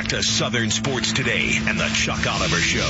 to Southern Sports Today and the Chuck Oliver Show.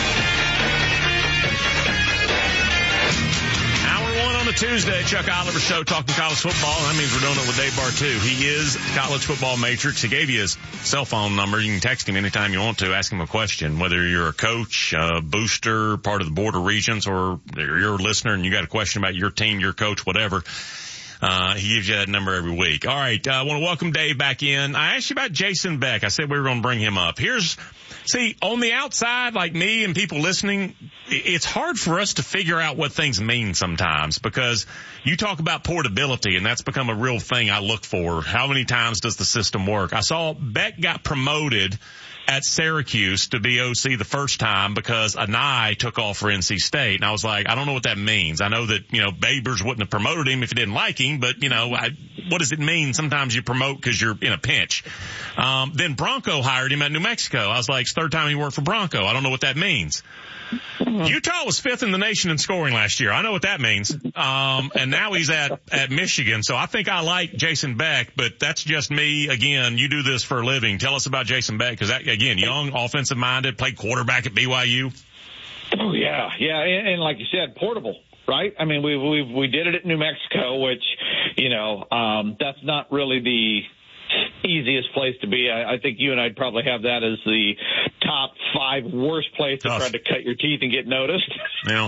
Hour 1 on a Tuesday, Chuck Oliver Show, talking college football. That means we're doing it with Dave Bartoo. He is College Football Matrix. He gave you his cell phone number. You can text him anytime you want to, ask him a question, whether you're a coach, a booster, part of the border regions, or you're a listener and you got a question about your team, your coach, whatever. He gives you that number every week. All right. I want to welcome Dave back in. I asked you about Jason Beck. I said we were going to bring him up. See, on the outside, like me and people listening, it's hard for us to figure out what things mean sometimes because you talk about portability and that's become a real thing I look for. How many times does the system work? I saw Beck got promoted at Syracuse to be OC the first time because Anai took off for NC State. And I was like, I don't know what that means. I know that, Babers wouldn't have promoted him if he didn't like him, but, what does it mean? Sometimes you promote because you're in a pinch. Then Bronco hired him at New Mexico. I was like, it's the third time he worked for Bronco. I don't know what that means. Utah was 5th in the nation in scoring last year. I know what that means. And now he's at Michigan. So I think I like Jason Beck, but that's just me. Again, you do this for a living. Tell us about Jason Beck because again, young, offensive minded, played quarterback at BYU. Oh yeah. Yeah. And like you said, portable. Right? I mean, we did it at New Mexico, which, that's not really the easiest place to be. I think you and I'd probably have that as the top 5 worst place to try to cut your teeth and get noticed. Yeah.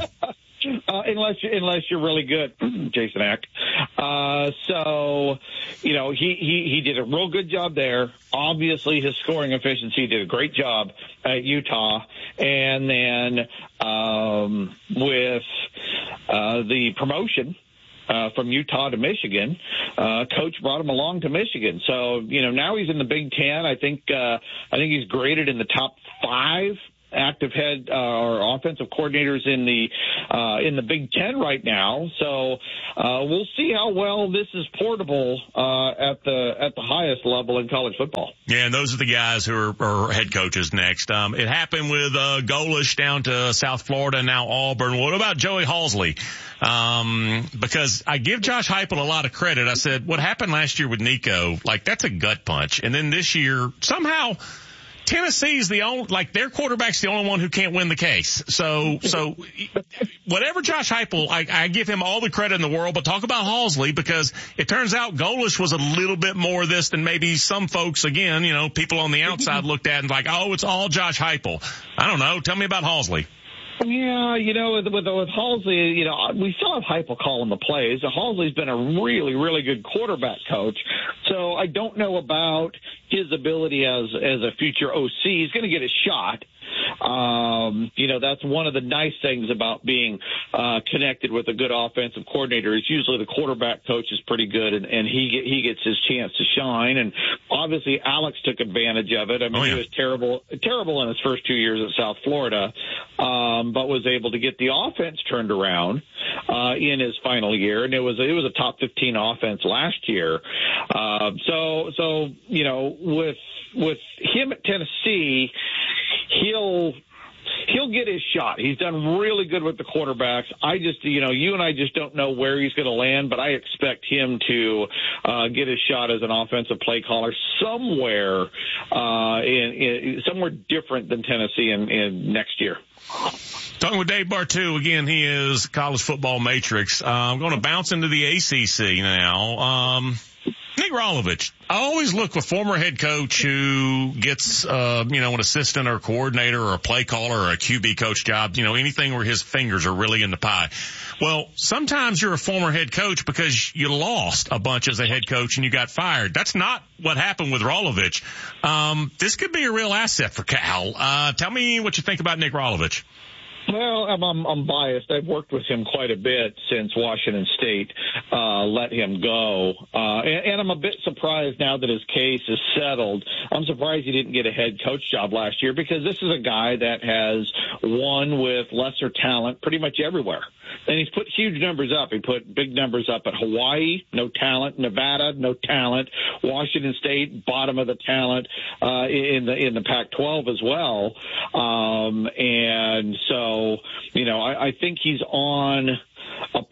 Unless you're really good, Jason Eck. So, he did a real good job there. Obviously, his scoring efficiency did a great job at Utah. And then, with the promotion, from Utah to Michigan, coach brought him along to Michigan. So, now he's in the Big Ten. I think he's graded in the top 5 active head or offensive coordinators in the Big Ten right now. So we'll see how well this is portable at the highest level in college football. Yeah, and those are the guys who are head coaches next. It happened with Golish down to South Florida, now Auburn. What about Joey Halzle? Because I give Josh Heupel a lot of credit. I said what happened last year with Nico, that's a gut punch, and then this year somehow Tennessee's their quarterback's the only one who can't win the case. So whatever Josh Heupel, I give him all the credit in the world, but talk about Halzle because it turns out Golish was a little bit more of this than maybe some folks, again, people on the outside looked at and it's all Josh Heupel. I don't know. Tell me about Halzle. Yeah, with Halzle, we still have Heupel calling the plays. Halzle's been a really, really good quarterback coach. So I don't know about his ability as a future OC. He's going to get a shot. That's one of the nice things about being connected with a good offensive coordinator is usually the quarterback coach is pretty good and he gets his chance to shine. And obviously Alex took advantage of it. I mean, He was terrible in his first 2 years at South Florida, but was able to get the offense turned around in his final year. And it was a top 15 offense last year. With him at Tennessee, he'll get his shot. He's done really good with the quarterbacks. You and I just don't know where he's going to land, but I expect him to get his shot as an offensive play caller somewhere somewhere different than Tennessee in next year. Talking with Dave Bartoo again. He is College Football Matrix. I'm going to bounce into the ACC now. Nick Rolovich. I always look for a former head coach who gets, an assistant or a coordinator or a play caller or a QB coach job, anything where his fingers are really in the pie. Well, sometimes you're a former head coach because you lost a bunch as a head coach and you got fired. That's not what happened with Rolovich. This could be a real asset for Cal. Tell me what you think about Nick Rolovich. Well, I'm biased. I've worked with him quite a bit since Washington State let him go. And I'm a bit surprised now that his case is settled. I'm surprised he didn't get a head coach job last year because this is a guy that has won with lesser talent pretty much everywhere. And he's put huge numbers up. He put big numbers up at Hawaii, no talent. Nevada, no talent. Washington State, bottom of the talent in the Pac-12 as well. And so, I think he's on a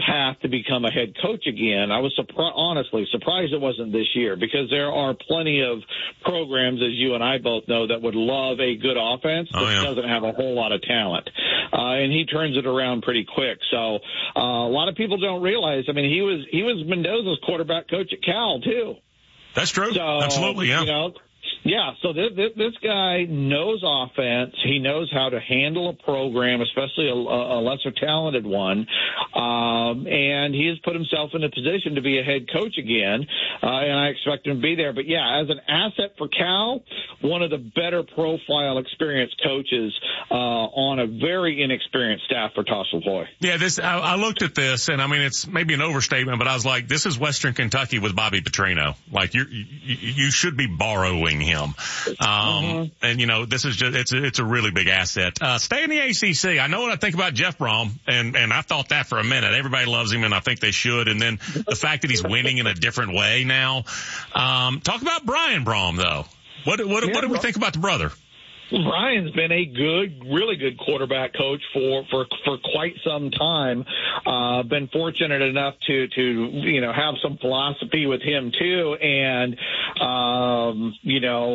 path to become a head coach again. I was honestly surprised it wasn't this year, because there are plenty of programs, as you and I both know, that would love a good offense that doesn't have a whole lot of talent. And he turns it around pretty quick. So a lot of people don't realize, I mean, he was Mendoza's quarterback coach at Cal, too. That's true. So, absolutely, yeah. You know, yeah, so this guy knows offense. He knows how to handle a program, especially a lesser talented one, and he has put himself in a position to be a head coach again, and I expect him to be there. But, yeah, as an asset for Cal, one of the better profile experienced coaches on a very inexperienced staff for Tosh Lavoie. Yeah, I looked at this, and, I mean, it's maybe an overstatement, but I was like, this is Western Kentucky with Bobby Petrino. Like, you should be borrowing him. And, you know, this is just, it's a really big asset. Stay in the ACC. I know what I think about Jeff Brom, and I thought that for a minute. Everybody loves him, and I think they should. And then the fact that he's winning in a different way now. Talk about Brian Brom, though. What do we think about the brother? Brian's been a really good quarterback coach for quite some time. Been fortunate enough to you know, have some philosophy with him too, and you know,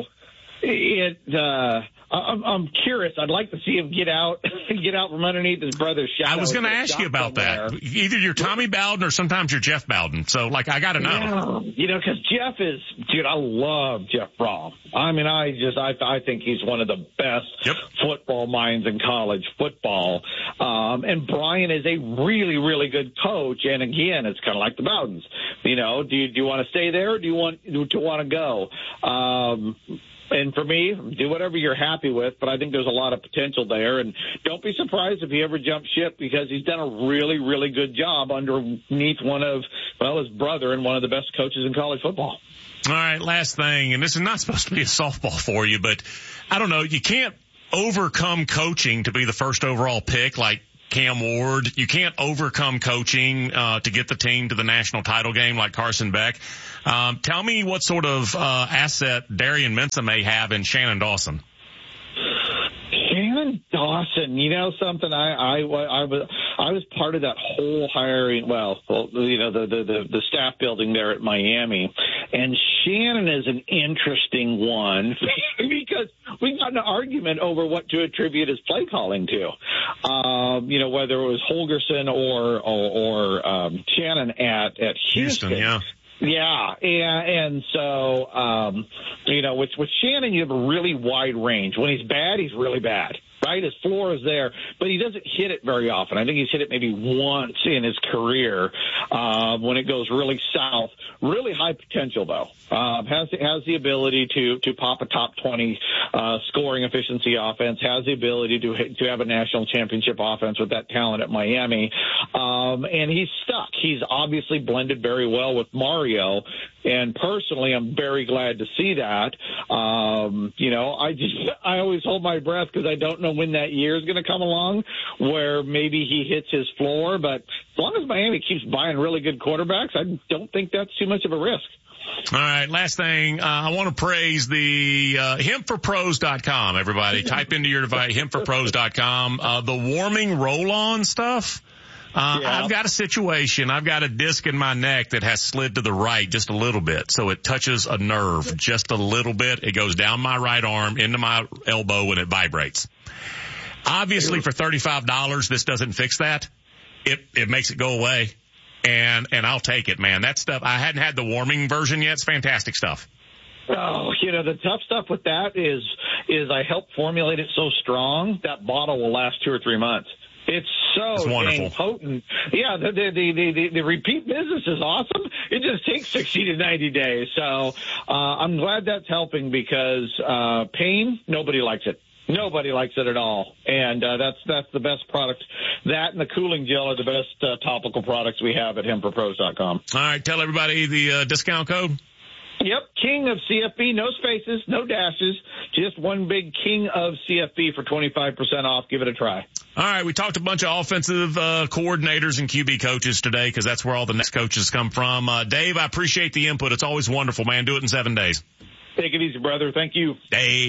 I'm curious. I'd like to see him get out from underneath his brother's shadow. I was going to ask you about that. Either you're Tommy Bowden or sometimes you're Jeff Bowden. So, like, I got to know. Yeah, you know, because Jeff is, dude, I love Jeff Brom. I mean, I think he's one of the best football minds in college football. And Brian is a really, really good coach. And again, it's kind of like the Bowdens. You know, do you want to stay there, or do you want to go? And for me, do whatever you're happy with, but I think there's a lot of potential there. And don't be surprised if he ever jumps ship, because he's done a really, really good job underneath his brother and one of the best coaches in college football. All right, last thing, and this is not supposed to be a softball for you, but I don't know, you can't overcome coaching to be the first overall pick like Cam Ward. You can't overcome coaching to get the team to the national title game like Carson Beck. Tell me what sort of asset Darian Mensah may have in Shannon Dawson. Shannon Dawson, you know something? I was part of that whole hiring. Well, you know, the staff building there at Miami, and Shannon is an interesting one because we got an argument over what to attribute his play calling to. You know, whether it was Holgorsen or Shannon at Houston. Yeah. Yeah, and so, you know, with Shannon, you have a really wide range. When he's bad, he's really bad, right? His floor is there, but he doesn't hit it very often. I think he's hit it maybe once in his career when it goes really south. Really high potential, though. Has the ability to pop a top 20 scoring efficiency offense, has the ability to have a national championship offense with that talent at Miami. And he's stuck. He's obviously blended very well with Mario. And personally, I'm very glad to see that. You know, I always hold my breath because I don't know when that year is going to come along where maybe he hits his floor. But as long as Miami keeps buying really good quarterbacks, I don't think that's too much of a risk. All right, last thing, I want to praise the hempforpros.com, everybody. Type into your device, hempforpros.com. The warming roll-on stuff. I've got a situation. I've got a disc in my neck that has slid to the right just a little bit. So it touches a nerve just a little bit. It goes down my right arm into my elbow and it vibrates. Obviously for $35, this doesn't fix that. It makes it go away. And I'll take it, man. That stuff, I hadn't had the warming version yet. It's fantastic stuff. Oh, you know, the tough stuff with that is I helped formulate it so strong that bottle will last 2 or 3 months. It's so dang potent. Yeah, the repeat business is awesome. It just takes 60 to 90 days. So I'm glad that's helping because pain, nobody likes it. Nobody likes it at all. And that's the best product. That and the cooling gel are the best topical products we have at hempforpros.com. All right, tell everybody the discount code. Yep, King of CFB, no spaces, no dashes, just one big King of CFB for 25% off. Give it a try. All right, we talked a bunch of offensive coordinators and QB coaches today because that's where all the next coaches come from. Dave, I appreciate the input. It's always wonderful, man. Do it in 7 days. Take it easy, brother. Thank you.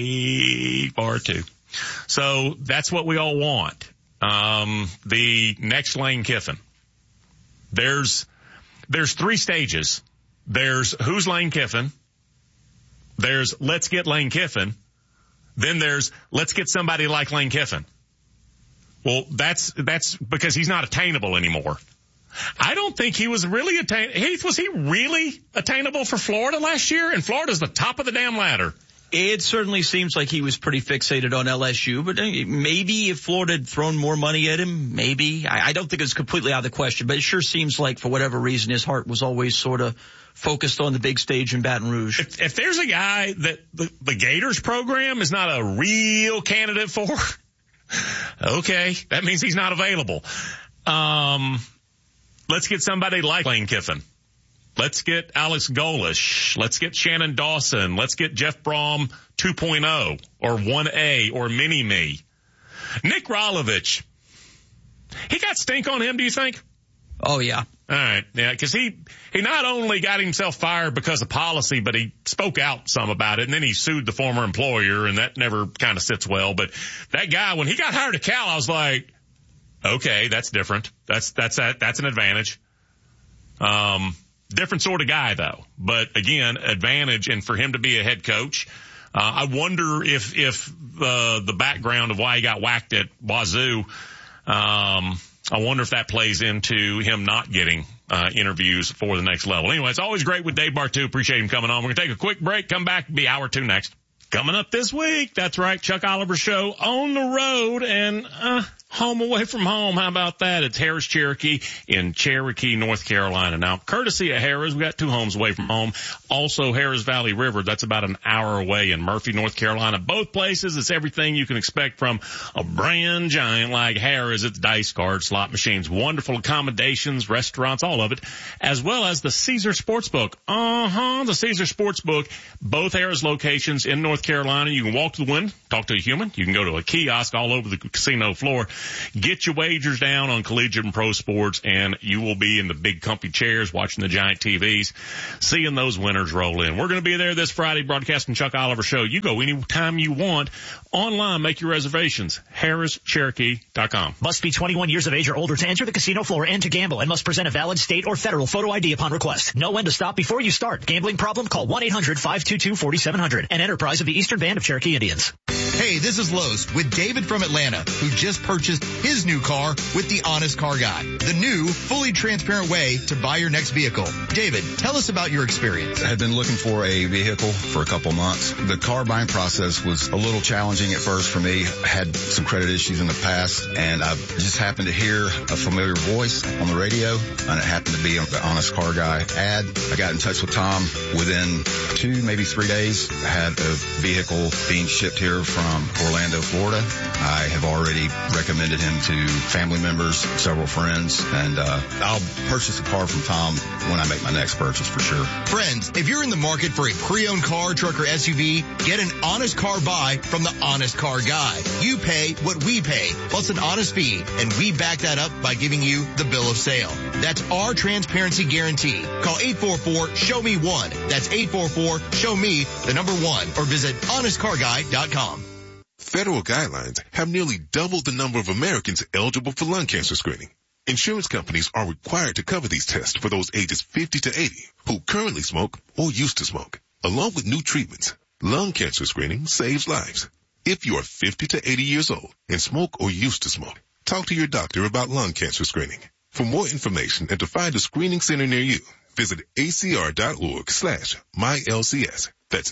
Dave R2. So that's what we all want. The next Lane Kiffin. there's 3 stages. There's who's Lane Kiffin. There's let's get Lane Kiffin. Then there's let's get somebody like Lane Kiffin. Well, that's because he's not attainable anymore. I don't think he was really was he really attainable for Florida last year? And Florida's the top of the damn ladder. It certainly seems like he was pretty fixated on LSU, but maybe if Florida had thrown more money at him, maybe. I don't think it's completely out of the question, but it sure seems like for whatever reason his heart was always sort of focused on the big stage in Baton Rouge. If there's a guy that the Gators program is not a real candidate for, okay, that means he's not available. Let's get somebody like Lane Kiffin. Let's get Alex Golish. Let's get Shannon Dawson. Let's get Jeff Brom 2.0 or 1A or Mini-Me. Nick Rolovich. He got stink on him, do you think? Oh, yeah. All right. Yeah, because he not only got himself fired because of policy, but he spoke out some about it, and then he sued the former employer, and that never kind of sits well. But that guy, when he got hired at Cal, I was like, okay, that's different. That's an advantage. Different sort of guy, though. But again, advantage, and for him to be a head coach, I wonder if the background of why he got whacked at Wazoo, I wonder if that plays into him not getting interviews for the next level. Anyway, it's always great with Dave Bartoo. Appreciate him coming on. We're going to take a quick break, come back, be hour 2 next. Coming up this week, that's right, Chuck Oliver Show on the road and home away from home. How about that? It's Harris Cherokee in Cherokee, North Carolina. Now, courtesy of Harris, we got 2 homes away from home. Also, Harris Valley River, that's about an hour away in Murphy, North Carolina. Both places, it's everything you can expect from a brand giant like Harris. It's dice cards, slot machines, wonderful accommodations, restaurants, all of it, as well as the Caesar Sportsbook. The Caesar Sportsbook, both Harris locations in North Carolina. You can walk to the window, talk to a human. You can go to a kiosk all over the casino floor. Get your wagers down on collegiate and pro sports, and you will be in the big comfy chairs watching the giant TVs, seeing those winners roll in. We're going to be there this Friday broadcasting Chuck Oliver Show. You go anytime you want. Online, make your reservations. HarrisCherokee.com. Must be 21 years of age or older to enter the casino floor and to gamble, and must present a valid state or federal photo ID upon request. Know when to stop before you start. Gambling problem? Call 1-800-522-4700. An enterprise of the Eastern Band of Cherokee Indians. Hey, this is Lowe's with David from Atlanta, who just purchased his new car with the Honest Car Guy, the new, fully transparent way to buy your next vehicle. David, tell us about your experience. I had been looking for a vehicle for a couple months. The car buying process was a little challenging at first for me. I had some credit issues in the past, and I just happened to hear a familiar voice on the radio, and it happened to be the Honest Car Guy ad. I got in touch with Tom. Within 2, maybe 3 days, I had a vehicle being shipped here from Orlando, Florida. I have already recommended him to family members, several friends, and I'll purchase a car from Tom when I make my next purchase for sure. Friends, if you're in the market for a pre-owned car, truck, or SUV, get an honest car buy from the Honest Car Guy. You pay what we pay, plus an honest fee, and we back that up by giving you the bill of sale. That's our transparency guarantee. Call 844-SHOW-ME-1. That's 844-SHOW-ME, the number 1, or visit honestcarguy.com. Federal guidelines have nearly doubled the number of Americans eligible for lung cancer screening. Insurance companies are required to cover these tests for those ages 50 to 80 who currently smoke or used to smoke. Along with new treatments, lung cancer screening saves lives. If you are 50 to 80 years old and smoke or used to smoke, talk to your doctor about lung cancer screening. For more information and to find a screening center near you, visit acr.org/mylcs. That's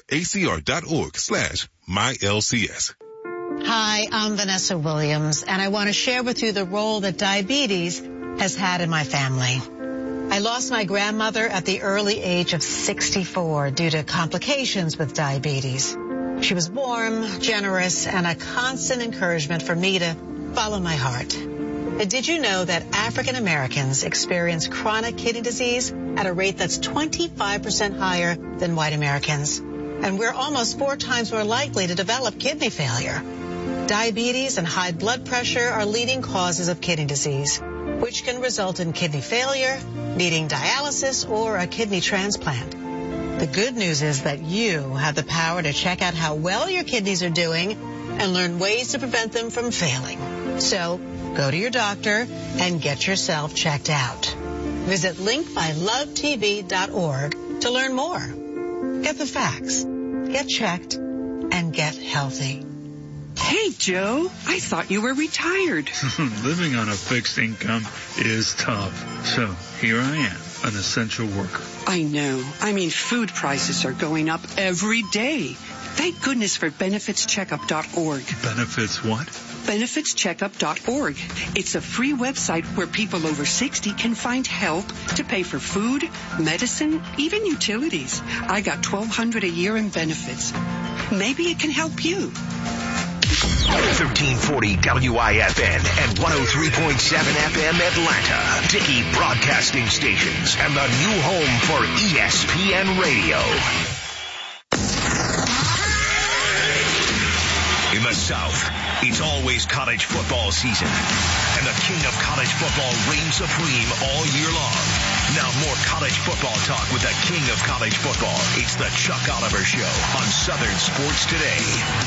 acr.org/mylcs. Hi, I'm Vanessa Williams, and I want to share with you the role that diabetes has had in my family. I lost my grandmother at the early age of 64 due to complications with diabetes. She was warm, generous, and a constant encouragement for me to follow my heart. Did you know that African Americans experience chronic kidney disease at a rate that's 25% higher than white Americans? And we're almost 4 times more likely to develop kidney failure. Diabetes and high blood pressure are leading causes of kidney disease, which can result in kidney failure, needing dialysis, or a kidney transplant. The good news is that you have the power to check out how well your kidneys are doing and learn ways to prevent them from failing. So go to your doctor and get yourself checked out. Visit linkmylovetv.org to learn more. Get the facts, get checked, and get healthy. Hey, Joe, I thought you were retired. Living on a fixed income is tough. So here I am, an essential worker. I know. I mean, food prices are going up every day. Thank goodness for benefitscheckup.org. Benefits what? benefitscheckup.org. It's a free website where people over 60 can find help to pay for food, medicine, even utilities. I got $1,200 a year in benefits. Maybe it can help you. 1340 WIFN and 103.7 FM Atlanta. Dickey Broadcasting Stations and the new home for ESPN Radio. In the South, it's always college football season, and the king of college football reigns supreme all year long. Now more college football talk with the king of college football. It's the Chuck Oliver Show on Southern Sports Today.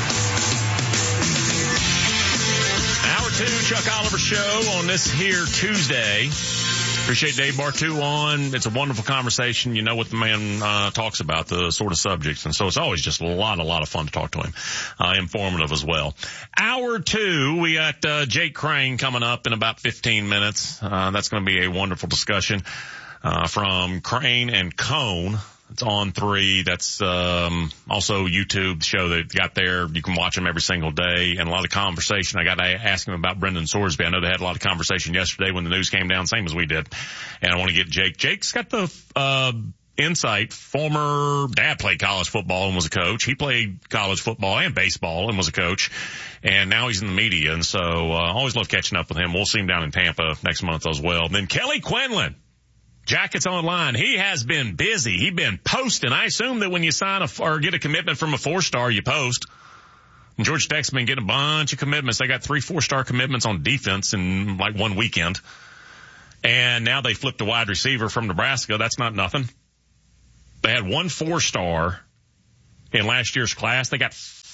Hour 2, Chuck Oliver Show on this here Tuesday. Appreciate Dave Bartu on. It's a wonderful conversation. You know what the man talks about, the sort of subjects. And so it's always just a lot of fun to talk to him. Informative as well. Hour 2, we got Jake Crane coming up in about 15 minutes. That's going to be a wonderful discussion from Crane and Cone. It's on 3. That's also YouTube show that got there. You can watch them every single day. And a lot of conversation. I got to ask him about Brendan Sorsby. I know they had a lot of conversation yesterday when the news came down, same as we did. And I want to get Jake. Jake's got the insight. Former dad played college football and was a coach. He played college football and baseball and was a coach. And now he's in the media. And so always love catching up with him. We'll see him down in Tampa next month as well. And then Kelly Quinlan. Jackets Online. He has been busy. He's been posting. I assume that when you sign or get a commitment from a 4-star, you post. And Georgia Tech's been getting a bunch of commitments. They got 3 4-star commitments on defense in like one weekend. And now they flipped a wide receiver from Nebraska. That's not nothing. They had 1 4-star in last year's class. They got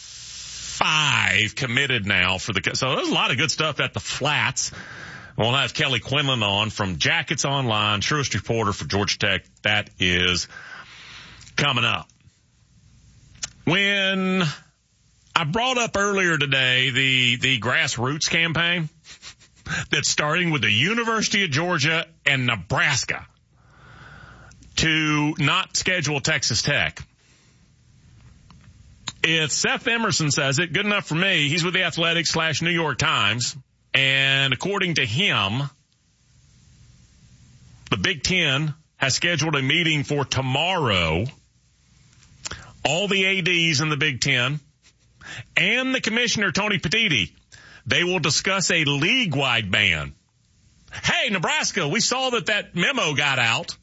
5 committed now for so there's a lot of good stuff at the flats. We'll have Kelly Quinlan on from Jackets Online, truest reporter for Georgia Tech. That is coming up. When I brought up earlier today the grassroots campaign that's starting with the University of Georgia and Nebraska to not schedule Texas Tech. If Seth Emerson says it, good enough for me. He's with the Athletic / New York Times. And according to him, the Big Ten has scheduled a meeting for tomorrow. All the ADs in the Big Ten and the commissioner, Tony Petitti, they will discuss a league-wide ban. Hey, Nebraska, we saw that memo got out.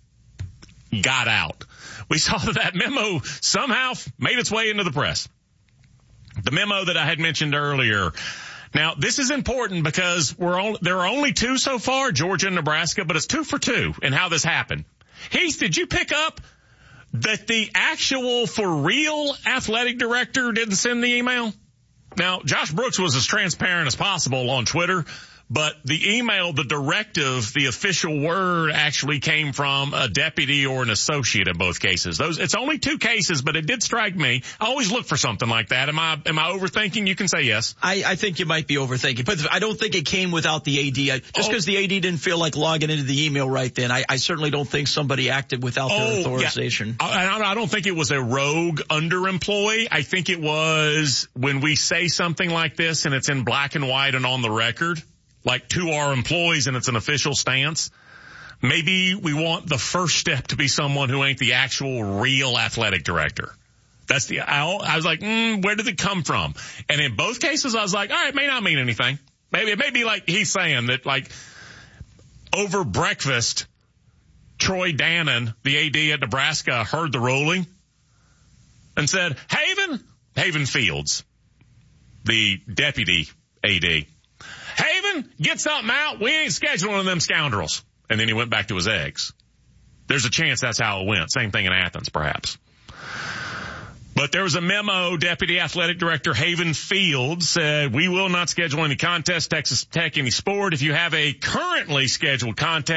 We saw that memo somehow made its way into the press. The memo that I had mentioned earlier. Now, this is important because there are only 2 so far, Georgia and Nebraska, but it's 2 for 2 in how this happened. Heath, did you pick up that the actual for real athletic director didn't send the email? Now, Josh Brooks was as transparent as possible on Twitter, but the email, the directive, the official word actually came from a deputy or an associate in both cases. It's only 2 cases, but it did strike me. I always look for something like that. Am I overthinking? You can say yes. I think you might be overthinking, but I don't think it came without the AD. Just because the AD didn't feel like logging into the email right then, I certainly don't think somebody acted without their authorization. Yeah. I don't think it was a rogue underemployee. I think it was when we say something like this and it's in black and white and on the record, like to our employees and it's an official stance. Maybe we want the first step to be someone who ain't the actual real athletic director. I was like, where did it come from? And in both cases, I was like, all right, it may not mean anything. Maybe it may be like he's saying that like over breakfast, Troy Dannon, the AD at Nebraska, heard the ruling and said, Haven Fields, the deputy AD, Haven, get something out. We ain't scheduling them scoundrels. And then he went back to his eggs. There's a chance that's how it went. Same thing in Athens, perhaps. But there was a memo. Deputy Athletic Director Haven Fields said, we will not schedule any contest, Texas Tech, any sport. If you have a currently scheduled contest,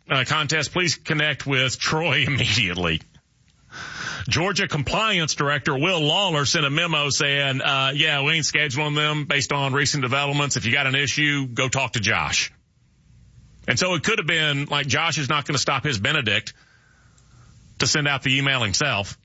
contest, please connect with Troy immediately. Georgia Compliance Director Will Lawler sent a memo saying, yeah, we ain't scheduling them based on recent developments. If you got an issue, go talk to Josh. And so it could have been like Josh is not going to stop his Benedict to send out the email himself.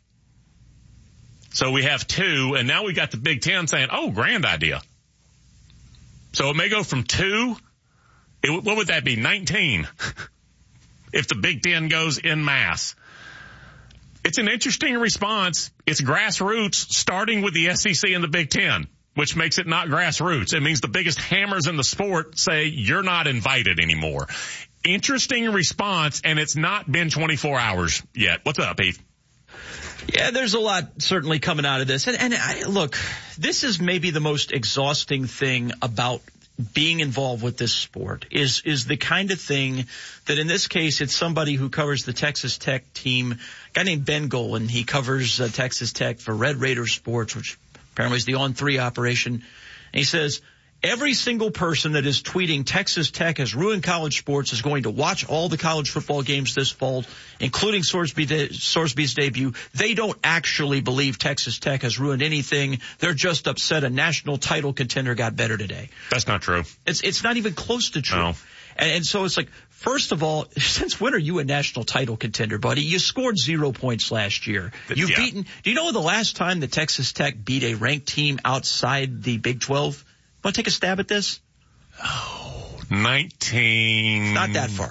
So we have 2, and now we got the Big Ten saying, oh, grand idea. So it may go from 2, what would that be, 19, if the Big Ten goes en masse. It's an interesting response. It's grassroots, starting with the SEC and the Big Ten, which makes it not grassroots. It means the biggest hammers in the sport say you're not invited anymore. Interesting response, and it's not been 24 hours yet. What's up, Heath? Yeah, there's a lot certainly coming out of this. And look, this is maybe the most exhausting thing about being involved with this sport is the kind of thing that in this case, it's somebody who covers the Texas Tech team, a guy named Ben Golan. He covers Texas Tech for Red Raider Sports, which apparently is the On3 operation. And he says, every single person that is tweeting Texas Tech has ruined college sports is going to watch all the college football games this fall, including Sorsby's debut. They don't actually believe Texas Tech has ruined anything. They're just upset a national title contender got better today. That's not true. It's not even close to true. No. And so it's like, first of all, since when are you a national title contender, buddy? You scored 0 points last year. You've beaten, do you know the last time that Texas Tech beat a ranked team outside the Big 12? Want to take a stab at this? Oh, 19. Not that far.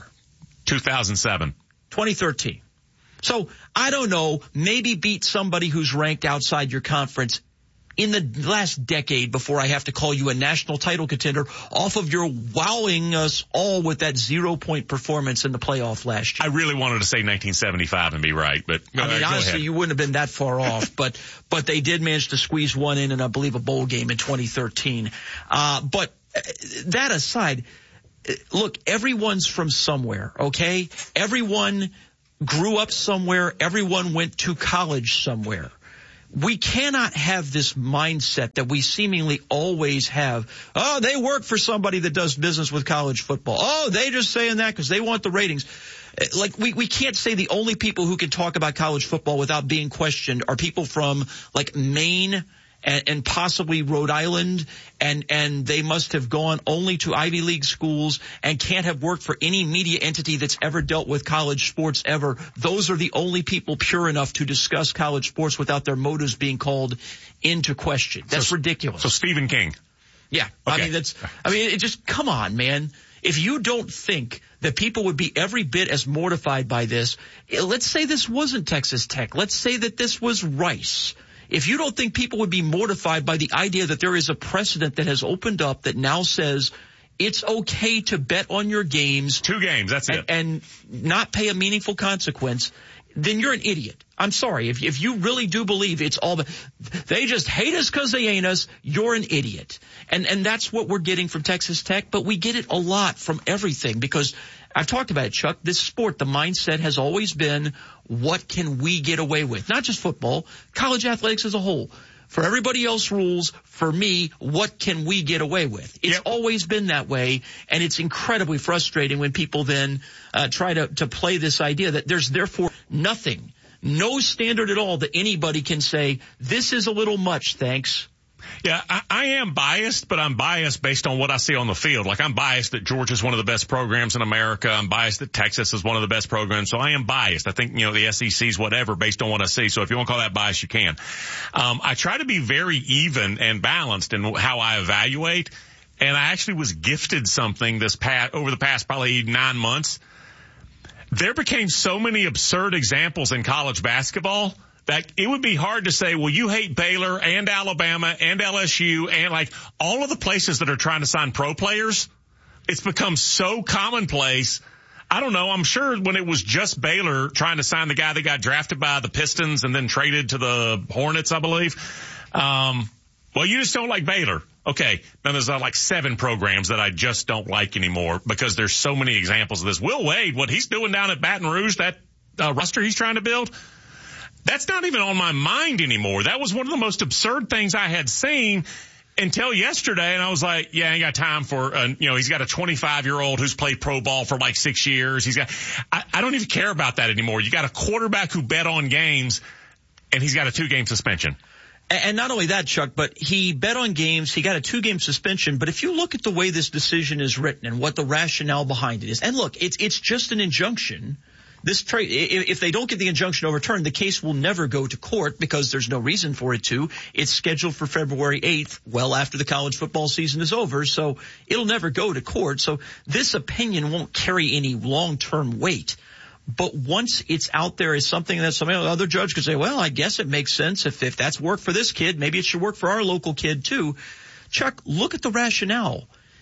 2007. 2013. So, I don't know, maybe beat somebody who's ranked outside your conference in the last decade before I have to call you a national title contender off of your wowing us all with that 0-point performance in the playoff last year. I really wanted to say 1975 and be right, but I mean, honestly, you wouldn't have been that far off, but they did manage to squeeze one in I believe, a bowl game in 2013. But that aside, look, everyone's from somewhere, okay? Everyone grew up somewhere. Everyone went to college somewhere. We cannot have this mindset that we seemingly always have. Oh, they work for somebody that does business with college football. Oh, they just saying that because they want the ratings. Like, we can't say the only people who can talk about college football without being questioned are people from, like, Maine and possibly Rhode Island, and they must have gone only to Ivy League schools and can't have worked for any media entity that's ever dealt with college sports ever. Those are the only people pure enough to discuss college sports without their motives being called into question. That's ridiculous. So Stephen King. Yeah. Okay. It just, come on, man. If you don't think that people would be every bit as mortified by this, let's say this wasn't Texas Tech. Let's say that this was Rice. If you don't think people would be mortified by the idea that there is a precedent that has opened up that now says it's okay to bet on your games. 2 games, that's it. And not pay a meaningful consequence, then you're an idiot. I'm sorry. If you really do believe it's all, they just hate us because they ain't us, you're an idiot. And that's what we're getting from Texas Tech, but we get it a lot from everything because I've talked about it, Chuck. This sport, the mindset has always been, what can we get away with? Not just football, college athletics as a whole. For everybody else rules, for me, what can we get away with? It's always been that way, and it's incredibly frustrating when people then try to play this idea that there's therefore nothing, no standard at all that anybody can say, this is a little much, thanks. Yeah, I am biased, but I'm biased based on what I see on the field. Like, I'm biased that Georgia's one of the best programs in America. I'm biased that Texas is one of the best programs. So I am biased. I think, the SEC's whatever based on what I see. So if you want to call that bias, you can. I try to be very even and balanced in how I evaluate. And I actually was gifted something over the past probably 9 months. There became so many absurd examples in college basketball that it would be hard to say, well, you hate Baylor and Alabama and LSU and like all of the places that are trying to sign pro players. It's become so commonplace. I don't know. I'm sure when it was just Baylor trying to sign the guy that got drafted by the Pistons and then traded to the Hornets, I believe. Well, you just don't like Baylor. Okay. Then there's like 7 programs that I just don't like anymore because there's so many examples of this. Will Wade, what he's doing down at Baton Rouge, that roster he's trying to build, that's not even on my mind anymore. That was one of the most absurd things I had seen. until yesterday, and I was like, yeah, I ain't got time for, he's got a 25-year-old who's played pro ball for like 6 years. I don't even care about that anymore. You got a quarterback who bet on games, and he's got a 2-game suspension. And not only that, Chuck, but he bet on games. He got a 2-game suspension. But if you look at the way this decision is written and what the rationale behind it is, and look, it's just an injunction. If they don't get the injunction overturned, the case will never go to court because there's no reason for it to. It's scheduled for February 8th, well after the college football season is over, so it'll never go to court. So this opinion won't carry any long-term weight. But once it's out there as something that some other judge could say, well, I guess it makes sense. If that's worked for this kid, maybe it should work for our local kid too. Chuck, look at the rationale.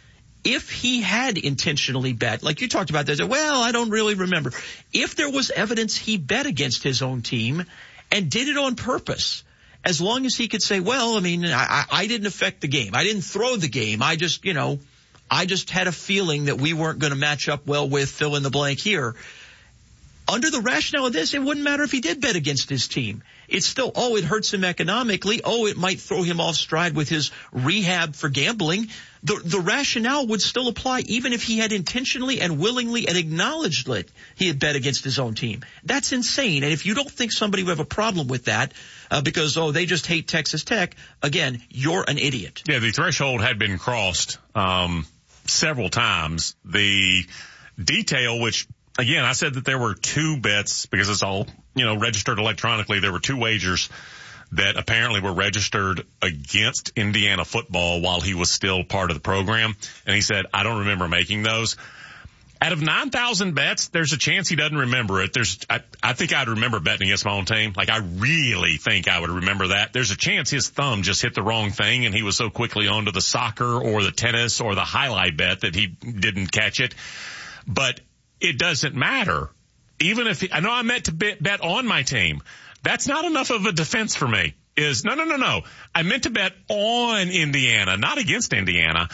If he had intentionally bet, like you talked about, well, I don't really remember. If there was evidence he bet against his own team and did it on purpose, as long as he could say, well, I mean, I didn't affect the game. I didn't throw the game. I just had a feeling that we weren't going to match up well with fill in the blank here. Under the rationale of this, it wouldn't matter if he did bet against his team. It's still, it hurts him economically. It might throw him off stride with his rehab for gambling. The rationale would still apply even if he had intentionally and willingly and acknowledged that he had bet against his own team. That's insane. And if you don't think somebody would have a problem with that because, they just hate Texas Tech, again, you're an idiot. Yeah, the threshold had been crossed several times. The detail, which... Again, I said that there were 2 bets because it's all, registered electronically. There were 2 wagers that apparently were registered against Indiana football while he was still part of the program. And he said, I don't remember making those. Out of 9,000 bets, there's a chance he doesn't remember it. I think I'd remember betting against my own team. Like, I really think I would remember that. There's a chance his thumb just hit the wrong thing and he was so quickly on to the soccer or the tennis or the highlight bet that he didn't catch it. But it doesn't matter. Even if I know I meant to bet on my team, that's not enough of a defense for me. No. I meant to bet on Indiana, not against Indiana.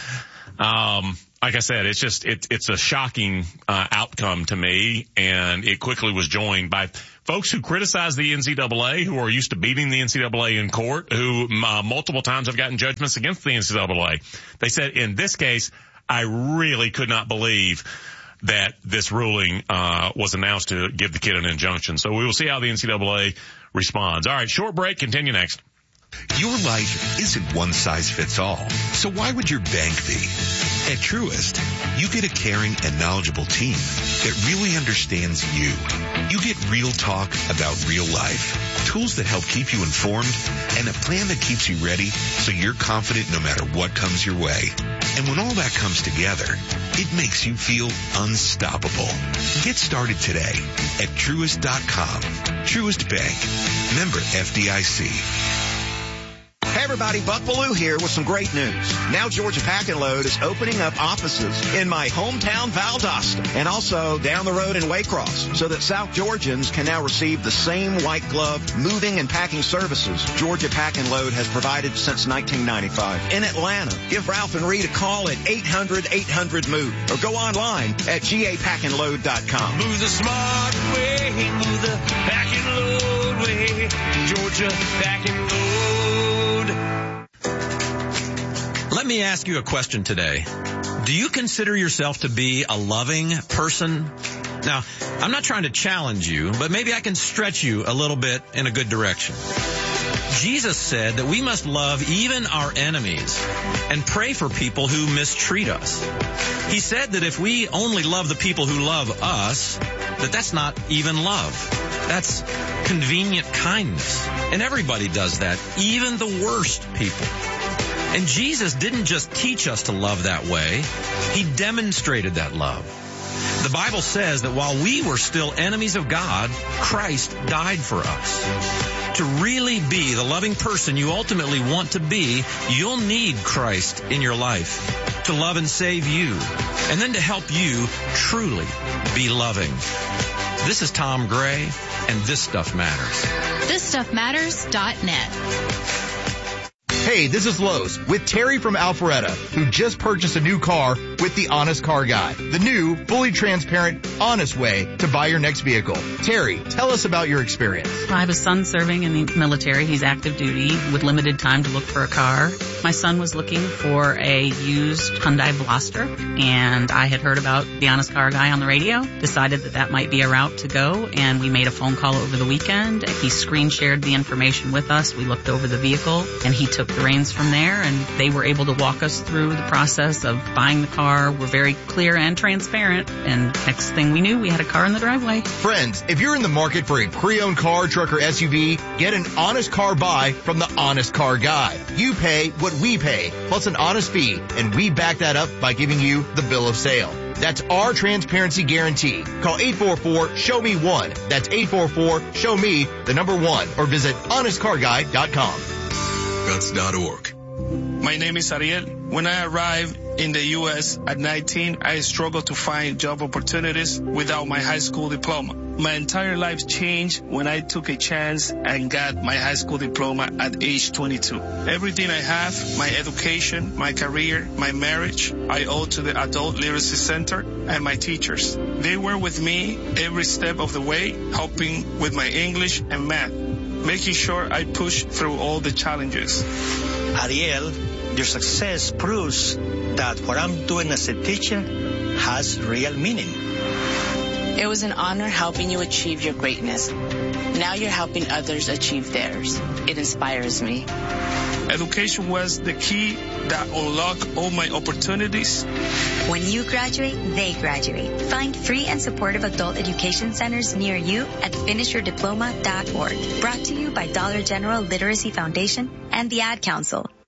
Like I said, it's a shocking outcome to me, and it quickly was joined by folks who criticize the NCAA, who are used to beating the NCAA in court, who multiple times have gotten judgments against the NCAA. They said, in this case, I really could not believe that this ruling was announced to give the kid an injunction. So we will see how the NCAA responds. All right, short break. Continue next. Your life isn't one size fits all. So why would your bank be? At Truist, you get a caring and knowledgeable team that really understands you. You get real talk about real life, tools that help keep you informed, and a plan that keeps you ready so you're confident no matter what comes your way. And when all that comes together, it makes you feel unstoppable. Get started today at Truist.com. Truist Bank. Member FDIC. Hey everybody, Buck Bellew here with some great news. Now Georgia Pack and Load is opening up offices in my hometown Valdosta and also down the road in Waycross so that South Georgians can now receive the same white glove moving and packing services Georgia Pack and Load has provided since 1995. In Atlanta, give Ralph and Reed a call at 800-800-MOVE or go online at gapackandload.com. Move the smart way, move the pack and load way, Georgia Pack and Load. Let me ask you a question today. Do you consider yourself to be a loving person? Now, I'm not trying to challenge you, but maybe I can stretch you a little bit in a good direction. Jesus said that we must love even our enemies and pray for people who mistreat us. He said that if we only love the people who love us, that's not even love. That's convenient kindness. And everybody does that, even the worst people. And Jesus didn't just teach us to love that way. He demonstrated that love. The Bible says that while we were still enemies of God, Christ died for us. To really be the loving person you ultimately want to be, you'll need Christ in your life to love and save you, and then to help you truly be loving. This is Tom Gray, and This Stuff Matters. ThisStuffMatters.net. Hey, this is Lowe's with Terry from Alpharetta, who just purchased a new car with the Honest Car Guy, the new, fully transparent, honest way to buy your next vehicle. Terry, tell us about your experience. I have a son serving in the military. He's active duty with limited time to look for a car. My son was looking for a used Hyundai Veloster, and I had heard about the Honest Car Guy on the radio, decided that might be a route to go, and we made a phone call over the weekend. He screen shared the information with us. We looked over the vehicle, and he took the reins from there, and they were able to walk us through the process of buying the car. We're very clear and transparent, and next thing we knew, we had a car in the driveway. Friends, if you're in the market for a pre-owned car, truck, or SUV, get an honest car buy from the Honest Car Guy. You pay what we pay, plus an honest fee, and we back that up by giving you the bill of sale. That's our transparency guarantee. Call 844-SHOW-ME-1. That's 844-SHOW-ME, the number 1, or visit honestcarguy.com. Guts.org. My name is Ariel. When I arrived in the U.S. at 19, I struggled to find job opportunities without my high school diploma. My entire life changed when I took a chance and got my high school diploma at age 22. Everything I have, my education, my career, my marriage, I owe to the Adult Literacy Center and my teachers. They were with me every step of the way, helping with my English and math, making sure I push through all the challenges. Ariel, your success proves that what I'm doing as a teacher has real meaning. It was an honor helping you achieve your greatness. Now you're helping others achieve theirs. It inspires me. Education was the key that unlocked all my opportunities. When you graduate, they graduate. Find free and supportive adult education centers near you at finishyourdiploma.org. Brought to you by Dollar General Literacy Foundation and the Ad Council.